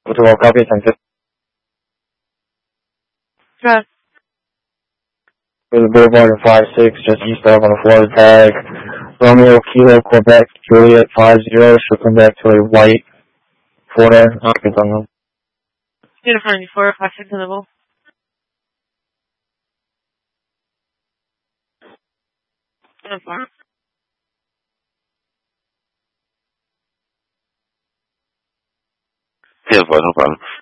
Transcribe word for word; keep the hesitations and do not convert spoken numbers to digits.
Well, copy, thank you. Sure. For the Boulevard in five six, just east of on a Florida tag. Romeo Kilo Quebec Juliet five zero, she'll come back to a white Florida. Occupants on them. Unit ninety-four, five six level. Uniform. ten four, no problem.